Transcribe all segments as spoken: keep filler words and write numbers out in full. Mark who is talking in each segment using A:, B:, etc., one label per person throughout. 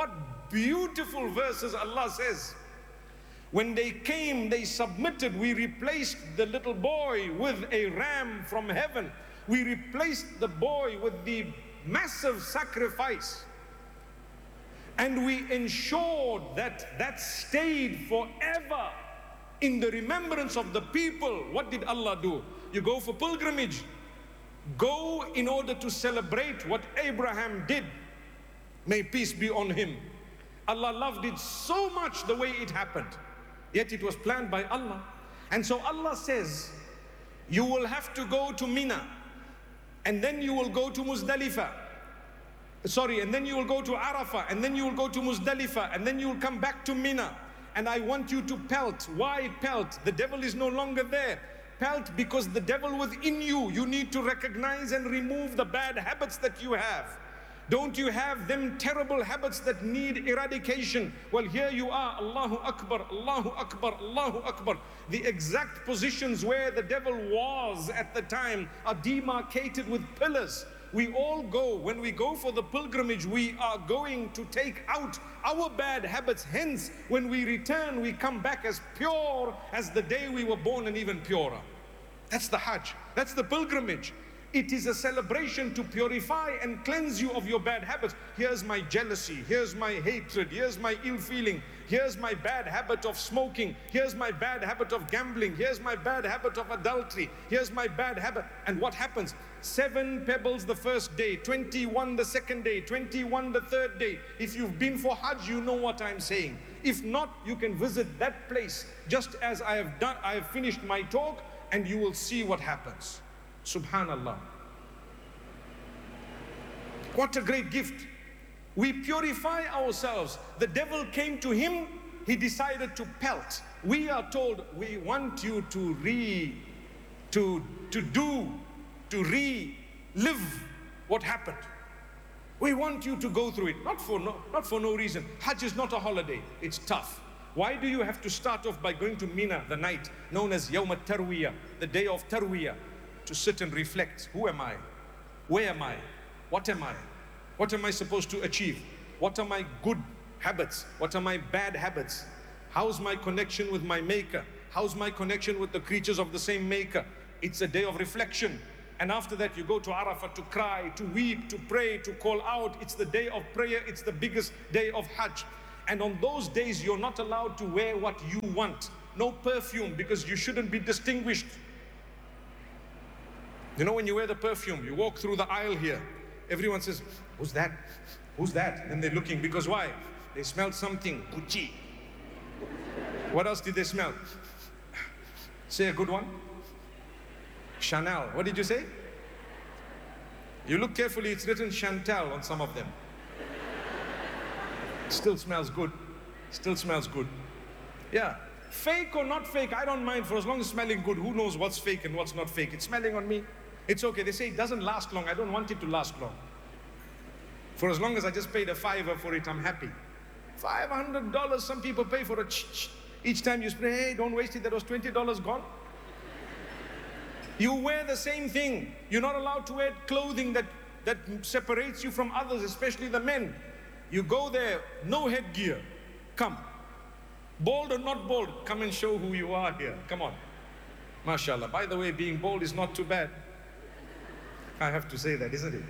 A: what beautiful verses Allah says. When they came, they submitted. We replaced the little boy with a ram from heaven. We replaced the boy with the massive sacrifice. And we ensured that that stayed forever in the remembrance of the people. What did Allah do? You go for pilgrimage. Go in order to celebrate what Abraham did. May peace be on him. Allah loved it so much the way it happened. Yet it was planned by Allah. And so Allah says, you will have to go to Mina. And then you will go to Muzdalifah. Sorry, and then you will go to Arafah. And then you will go to Muzdalifah. And then you will come back to Mina. And I want you to pelt. Why pelt? The devil is no longer there. Pelt because the devil within you, you need to recognize and remove the bad habits that you have. Don't you have them terrible habits that need eradication? Well, here you are, Allahu Akbar, Allahu Akbar, Allahu Akbar. The exact positions where the devil was at the time are demarcated with pillars. We all go, when we go for the pilgrimage, we are going to take out our bad habits. Hence, when we return, we come back as pure as the day we were born and even purer. That's the Hajj. That's the pilgrimage. It is a celebration to purify and cleanse you of your bad habits. Here's my jealousy, here's my hatred, here's my ill feeling, here's my bad habit of smoking, here's my bad habit of gambling, here's my bad habit of adultery, here's my bad habit. And what happens? Seven pebbles the first day, twenty-one the second day, twenty-one the third day. If you've been for Hajj, you know what I'm saying. If not, you can visit that place just as I have done. I have finished my talk and you will see what happens. Subhanallah. What a great gift. We purify ourselves. The devil came to him, he decided to pelt. We are told, we want you to re, to, to do, to relive what happened. We want you to go through it, not for no, not for no reason. Hajj is not a holiday, it's tough. Why do you have to start off by going to Mina, the night, known as Yawm al-Tarwiyah, the day of Tarwiyah, to sit and reflect? Who am I? Where am I? What am I? What am I supposed to achieve? What are my good habits? What are my bad habits? How's my connection with my Maker? How's my connection with the creatures of the same Maker? It's a day of reflection. And after that you go to Arafah to cry, to weep, to pray, to call out. It's the day of prayer. It's the biggest day of Hajj. And on those days you're not allowed to wear what you want. No perfume, because you shouldn't be distinguished. You know, when you wear the perfume, you walk through the aisle here, everyone says, who's that? Who's that? And they're looking, because why? They smelled something, Gucci. What else did they smell? Say a good one. Chanel. What did you say? You look carefully, it's written Chantel on some of them. It still smells good. Still smells good. Yeah. Fake or not fake, I don't mind, for as long as it's smelling good. Who knows what's fake and what's not fake? It's smelling on me. It's okay. They say it doesn't last long. I don't want it to last long. For as long as I just paid a fiver for it, I'm happy. five hundred dollars some people pay for a ch-ch. Each time you spray, hey, don't waste it, that was twenty dollars gone. You wear the same thing. You're not allowed to wear clothing that, that separates you from others, especially the men. You go there, no headgear. Come. Bald or not bald, come and show who you are here. Come on. MashaAllah. By the way, being bald is not too bad. I have to say that, isn't it?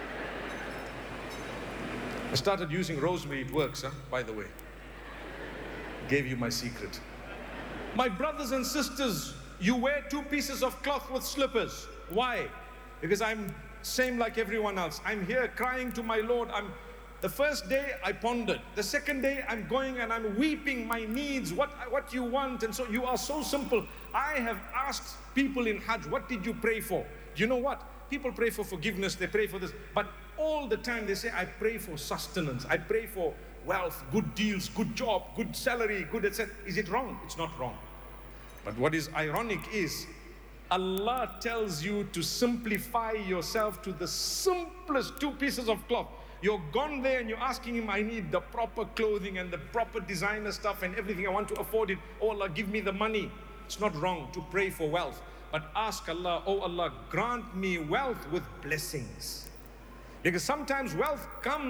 A: I started using rosemary, it works, huh? By the way. Gave you my secret. My brothers and sisters, you wear two pieces of cloth with slippers. Why? Because I'm same like everyone else. I'm here crying to my Lord. I'm The first day I pondered. The second day I'm going and I'm weeping my needs, what, what you want. And so you are so simple. I have asked people in Hajj, what did you pray for? Do you know what? People pray for forgiveness, they pray for this. But all the time they say, I pray for sustenance. I pray for wealth, good deals, good job, good salary, good et cetera. Is it wrong? It's not wrong. But what is ironic is, Allah tells you to simplify yourself to the simplest two pieces of cloth. You're gone there and you're asking Him, I need the proper clothing and the proper designer stuff and everything. I want to afford it. Oh Allah, give me the money. It's not wrong to pray for wealth. But ask Allah, oh Allah, grant me wealth with blessings. Because sometimes wealth comes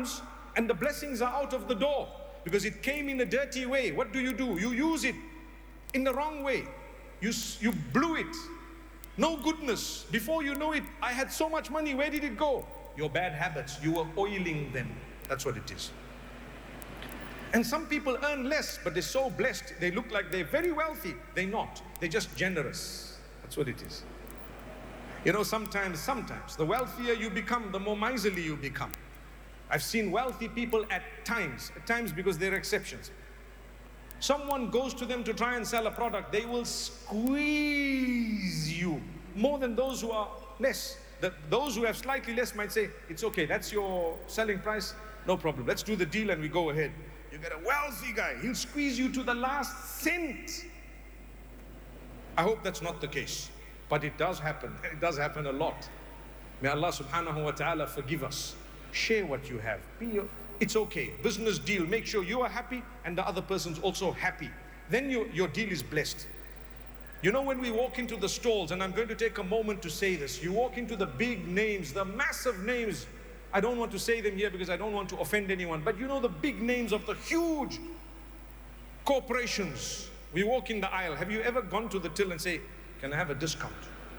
A: and the blessings are out of the door because it came in a dirty way. What do you do? You use it in the wrong way. You, you blew it. No goodness. Before you know it, I had so much money. Where did it go? Your bad habits. You were oiling them. That's what it is. And some people earn less, but they're so blessed. They look like they're very wealthy. They're not. They're just generous. That's what it is. You know, sometimes, sometimes, the wealthier you become, the more miserly you become. I've seen wealthy people at times, at times because they're exceptions. Someone goes to them to try and sell a product, they will squeeze you more than those who are less. The, those who have slightly less might say, it's okay, that's your selling price, no problem. Let's do the deal and we go ahead. You get a wealthy guy, he'll squeeze you to the last cent. I hope that's not the case, but it does happen. It does happen a lot. May Allah subhanahu wa ta'ala forgive us. Share what you have. Be your, it's okay. Business deal. Make sure you are happy and the other person's also happy. Then your, your deal is blessed. You know, when we walk into the stalls, and I'm going to take a moment to say this, you walk into the big names, the massive names. I don't want to say them here because I don't want to offend anyone, but you know the big names of the huge corporations. We walk in the aisle. Have you ever gone to the till and say, can I have a discount?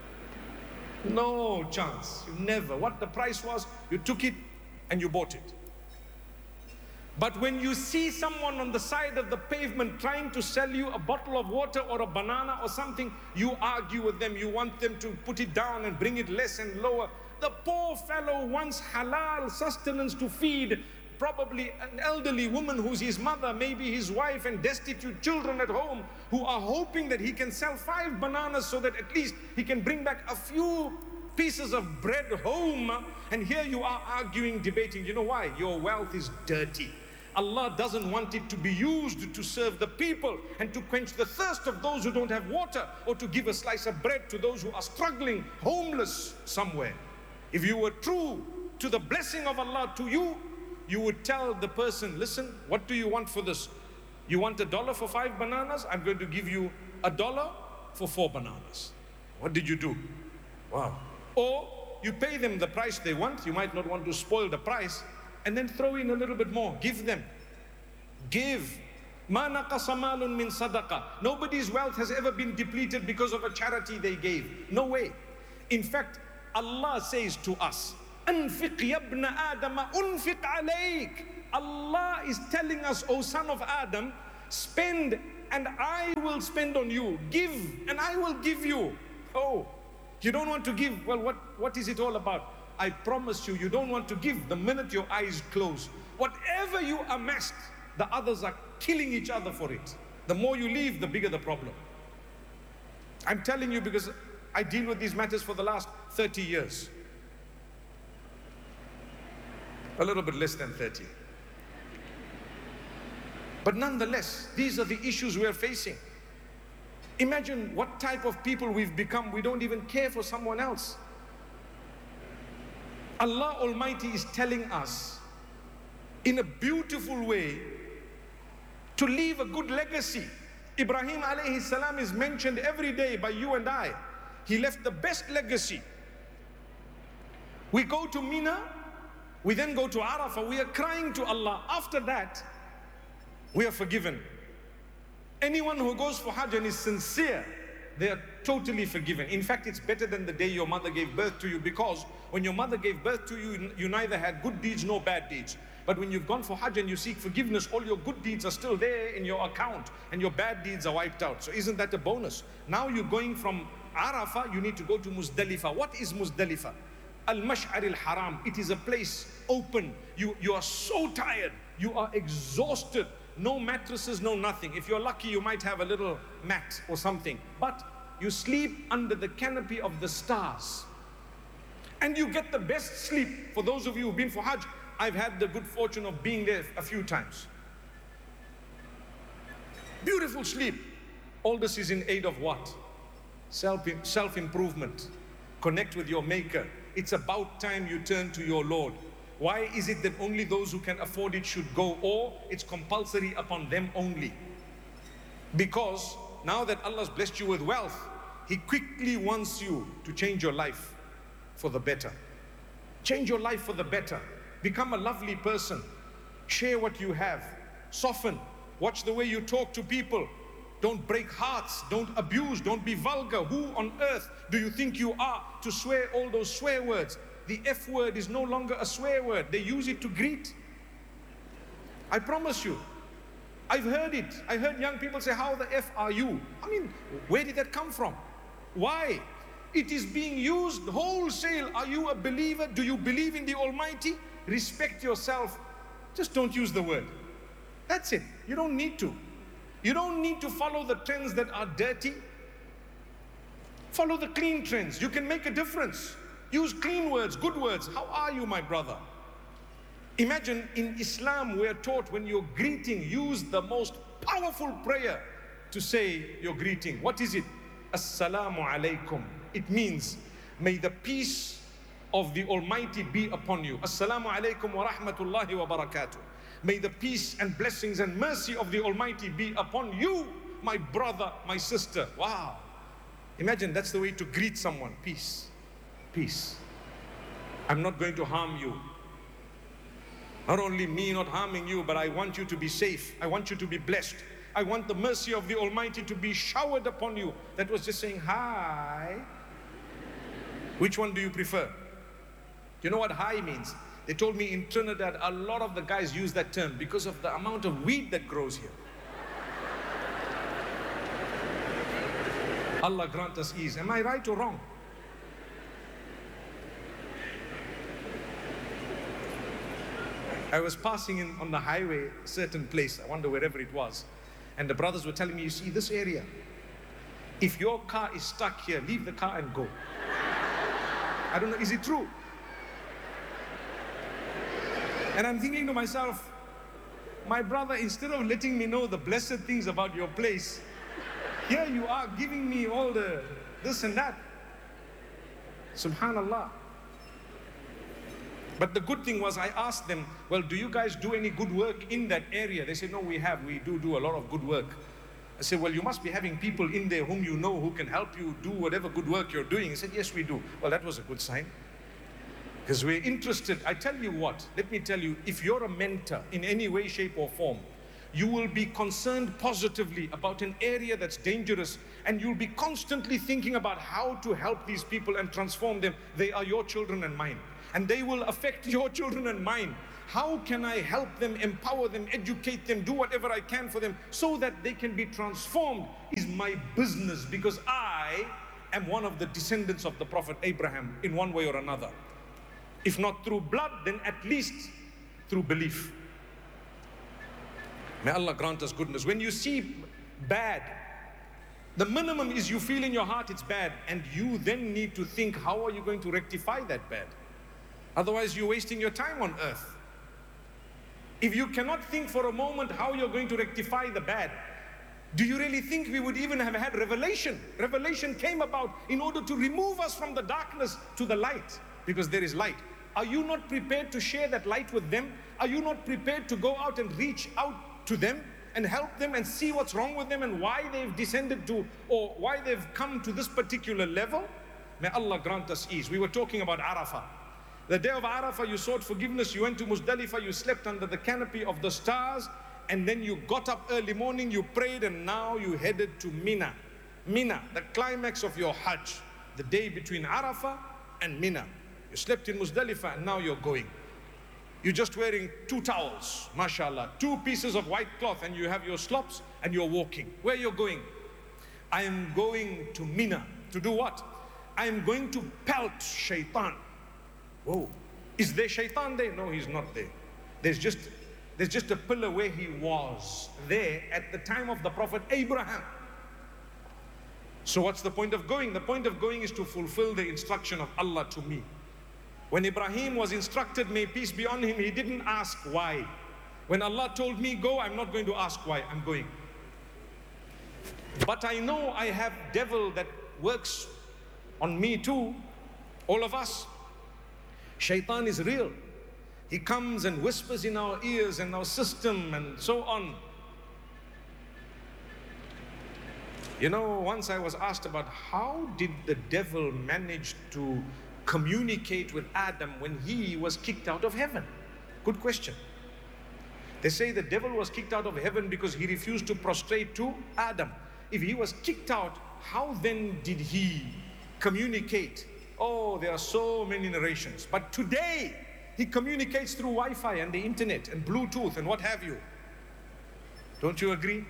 A: No chance. You never. What the price was, you took it and you bought it. But when you see someone on the side of the pavement trying to sell you a bottle of water or a banana or something, you argue with them. You want them to put it down and bring it less and lower. The poor fellow wants halal sustenance to feed probably an elderly woman who's his mother, maybe his wife, and destitute children at home who are hoping that he can sell five bananas so that at least he can bring back a few pieces of bread home. And here you are arguing, debating. You know why? Your wealth is dirty. Allah doesn't want it to be used to serve the people and to quench the thirst of those who don't have water, or to give a slice of bread to those who are struggling, homeless somewhere. If you were true to the blessing of Allah to you, you would tell the person, listen, what do you want for this? You want a dollar for five bananas? I'm going to give you a dollar for four bananas. What did you do? Wow. Or you pay them the price they want. You might not want to spoil the price, and then throw in a little bit more. Give them. Give. مَا نَقَصَ مَالٌ مِّن صَدَقَةٍ. Nobody's wealth has ever been depleted because of a charity they gave. No way. In fact, Allah says to us, أَنْفِقْ يَبْنَ آدَمَ أُنْفِقْ عَلَيْكَ. Allah is telling us, O son of Adam, spend and I will spend on you. Give and I will give you. Oh, you don't want to give? Well, what, what is it all about? I promise you, you don't want to give the minute your eyes close. Whatever you amassed, the others are killing each other for it. The more you leave, the bigger the problem. I'm telling you because I deal with these matters for the last thirty years. A little bit less than thirty. But nonetheless, these are the issues we are facing. Imagine what type of people we've become. We don't even care for someone else. Allah Almighty is telling us in a beautiful way to leave a good legacy. Ibrahim alayhi salam is mentioned every day by you and I. He left the best legacy. We go to Mina, we then go to Arafah, we are crying to Allah. After that, we are forgiven. Anyone who goes for Hajj and is sincere, they are totally forgiven. In fact, it's better than the day your mother gave birth to you, because when your mother gave birth to you, you neither had good deeds nor bad deeds. But when you've gone for Hajj and you seek forgiveness, all your good deeds are still there in your account and your bad deeds are wiped out. So isn't that a bonus? Now you're going from Arafah, you need to go to Muzdalifah. What is Muzdalifah? Al-Mash'ar al-Haram. It is a place open. You, you are so tired. You are exhausted. No mattresses, no nothing. If you're lucky, you might have a little mat or something. But you sleep under the canopy of the stars. And you get the best sleep. For those of you who've been for Hajj, I've had the good fortune of being there a few times. Beautiful sleep. All this is in aid of what? Self, self-improvement. Connect with your Maker. It's about time you turn to your Lord. Why is it that only those who can afford it should go, or it's compulsory upon them only? Because now that Allah's blessed you with wealth, He quickly wants you to change your life for the better. Change your life for the better. Become a lovely person. Share what you have. Soften. Watch the way you talk to people. Don't break hearts. Don't abuse. Don't be vulgar. Who on earth do you think you are to swear all those swear words? The F word is no longer a swear word. They use it to greet. I promise you. I've heard it. I heard young people say, how the F are you? I mean, where did that come from? Why? It is being used wholesale. Are you a believer? Do you believe in the Almighty? Respect yourself. Just don't use the word. That's it. You don't need to. You don't need to follow the trends that are dirty. Follow the clean trends. You can make a difference. Use clean words, good words. How are you, my brother? Imagine in Islam we are taught when you're greeting, use the most powerful prayer to say your greeting. What is it? Assalamu alaikum. It means, may the peace of the Almighty be upon you. Assalamu alaikum wa rahmatullahi wa barakatuh. May the peace and blessings and mercy of the Almighty be upon you, my brother, my sister. Wow. Imagine that's the way to greet someone. Peace. Peace. I'm not going to harm you. Not only me not harming you, but I want you to be safe. I want you to be blessed. I want the mercy of the Almighty to be showered upon you. That was just saying hi. Which one do you prefer? You know what hi means? They told me in Trinidad, a lot of the guys use that term because of the amount of weed that grows here. Allah grant us ease. Am I right or wrong? I was passing in on the highway, a certain place, I wonder wherever it was, and the brothers were telling me, you see this area, if your car is stuck here, leave the car and go. I don't know, is it true? And I'm thinking to myself, my brother, instead of letting me know the blessed things about your place, here you are giving me all the this and that. Subhanallah. But the good thing was I asked them, well, do you guys do any good work in that area? They said, no, we have. We do do a lot of good work. I said, well, you must be having people in there whom you know who can help you do whatever good work you're doing. He said, yes, we do. Well, that was a good sign. Because we're interested. I tell you what, let me tell you, if you're a mentor in any way, shape or form, you will be concerned positively about an area that's dangerous, and you'll be constantly thinking about how to help these people and transform them. They are your children and mine, and they will affect your children and mine. How can I help them, empower them, educate them, do whatever I can for them so that they can be transformed is my business, because I am one of the descendants of the Prophet Abraham in one way or another. If not through blood, then at least through belief. May Allah grant us goodness. When you see bad, the minimum is you feel in your heart it's bad, and you then need to think, how are you going to rectify that bad? Otherwise you're wasting your time on earth. If you cannot think for a moment how you're going to rectify the bad, do you really think we would even have had revelation? Revelation came about in order to remove us from the darkness to the light, because there is light. Are you not prepared to share that light with them? Are you not prepared to go out and reach out to them and help them and see what's wrong with them and why they've descended to, or why they've come to this particular level? May Allah grant us ease. We were talking about Arafah. The day of Arafah, you sought forgiveness, you went to Muzdalifah, you slept under the canopy of the stars, and then you got up early morning, you prayed, and now you headed to Mina. Mina, the climax of your Hajj, the day between Arafah and Mina. You slept in Muzdalifah and now you're going. You're just wearing two towels, mashallah, two pieces of white cloth, and you have your slops and you're walking. Where you're going? I am going to Mina. To do what? I am going to pelt shaitan. Whoa. Is there shaitan there? No, he's not there. There's just, there's just a pillar where he was there at the time of the Prophet Abraham. So what's the point of going? The point of going is to fulfill the instruction of Allah to me. When Ibrahim was instructed, may peace be on him, he didn't ask why. When Allah told me go, I'm not going to ask why, I'm going. But I know I have devil that works on me too, all of us. Shaitan is real. He comes and whispers in our ears and our system and so on. You know, once I was asked about how did the devil manage to communicate with Adam when he was kicked out of heaven? Good question. They say the devil was kicked out of heaven because he refused to prostrate to Adam. If he was kicked out, how then did he communicate? Oh, there are so many narrations. But today, he communicates through Wi-Fi and the internet and Bluetooth and what have you. Don't you agree?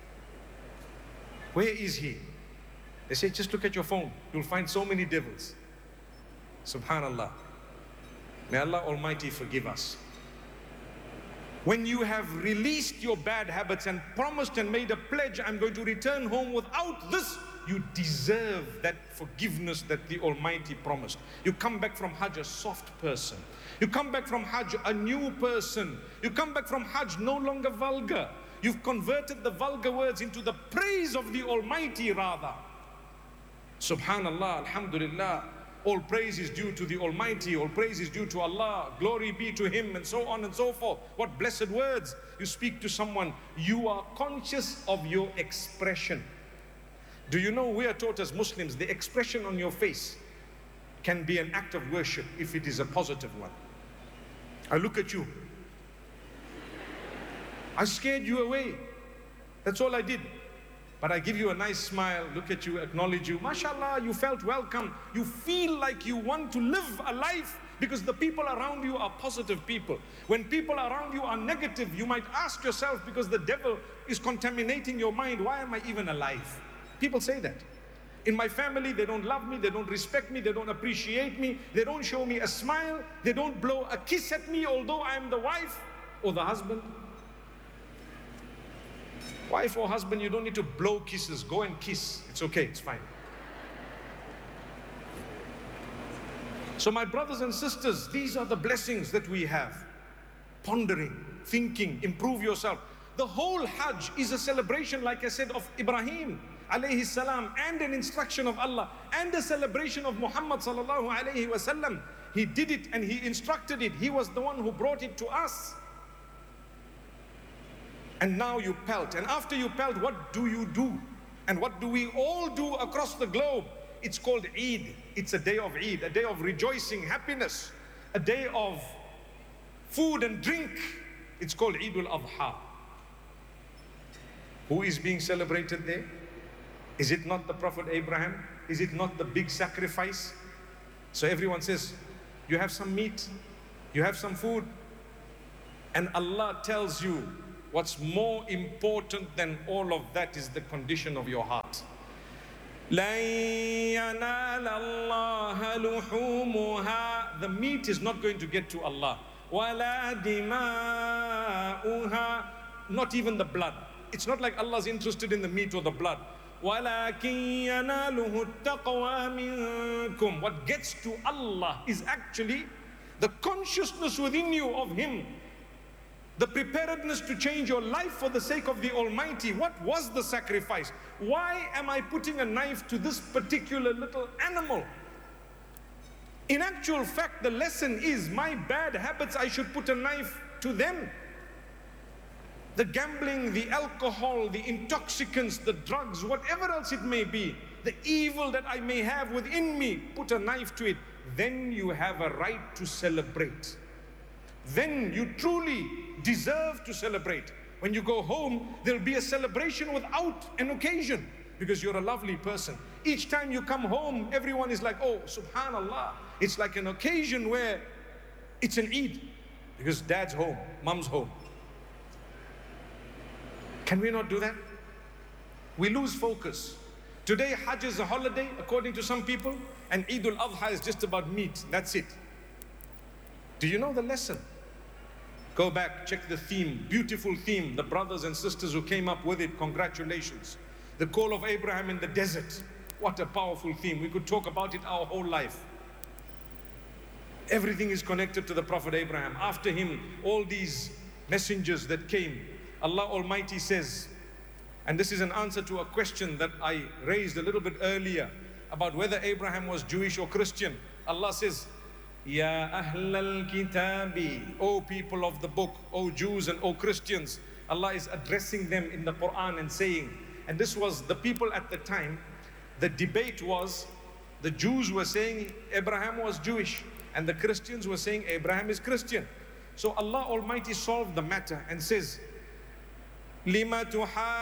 A: Where is he? They say, just look at your phone. You'll find so many devils. Subhanallah. May Allah Almighty forgive us. When you have released your bad habits and promised and made a pledge, I'm going to return home without this, you deserve that forgiveness that the Almighty promised. You come back from Hajj a soft person. You come back from Hajj a new person. You come back from Hajj no longer vulgar. You've converted the vulgar words into the praise of the Almighty rather. Subhanallah, alhamdulillah. All praise is due to the Almighty. All praise is due to Allah. Glory be to Him, and so on and so forth. What blessed words. You speak to someone. You are conscious of your expression. Do you know we are taught as Muslims, the expression on your face can be an act of worship if it is a positive one. I look at you. I scared you away. That's all I did. But I give you a nice smile, look at you, acknowledge you. MashaAllah, you felt welcome. You feel like you want to live a life because the people around you are positive people. When people around you are negative, you might ask yourself, because the devil is contaminating your mind, why am I even alive? People say that. In my family, they don't love me, they don't respect me, they don't appreciate me, they don't show me a smile, they don't blow a kiss at me, although I am the wife or the husband. Wife or husband, you don't need to blow kisses. Go and kiss. It's okay, it's fine. So my brothers and sisters, these are the blessings that we have. Pondering, thinking, improve yourself. The whole Hajj is a celebration, like I said, of Ibrahim alayhi salam, and an instruction of Allah, and a celebration of Muhammad sallallahu alayhi wasallam. He did it and he instructed it. He was the one who brought it to us. And now you pelt. And after you pelt, what do you do? And what do we all do across the globe? It's called Eid. It's a day of Eid, a day of rejoicing, happiness, a day of food and drink. It's called Eid al-Adha. Who is being celebrated there? Is it not the Prophet Abraham? Is it not the big sacrifice? So everyone says, you have some meat, you have some food, and Allah tells you, what's more important than all of that is the condition of your heart. The meat is not going to get to Allah. Not even the blood. It's not like Allah's interested in the meat or the blood. What gets to Allah is actually the consciousness within you of Him. The preparedness to change your life for the sake of the Almighty. What was the sacrifice? Why am I putting a knife to this particular little animal? In actual fact, the lesson is my bad habits, I should put a knife to them. The gambling, the alcohol, the intoxicants, the drugs, whatever else it may be, the evil that I may have within me, put a knife to it. Then you have a right to celebrate. Then you truly deserve to celebrate. When you go home, there'll be a celebration without an occasion, because you're a lovely person. Each time you come home, everyone is like, oh, subhanallah. It's like an occasion where it's an Eid, because dad's home, mom's home. Can we not do that? We lose focus. Today, Hajj is a holiday, according to some people, and Eid al-Adha is just about meat. That's it. Do you know the lesson? Go back, check the theme, beautiful theme, the brothers and sisters who came up with it, congratulations. The call of Abraham in the desert. What a powerful theme. We could talk about it our whole life. Everything is connected to the Prophet Abraham. After him, all these messengers that came, Allah Almighty says, and this is an answer to a question that I raised a little bit earlier about whether Abraham was Jewish or Christian. Allah says, Ya Ahlal Kitabi, O people of the book, O Jews and O Christians. Allah is addressing them in the Quran and saying, and this was the people at the time, the debate was, the Jews were saying Abraham was Jewish, and the Christians were saying Abraham is Christian. So Allah Almighty solved the matter and says, لِمَ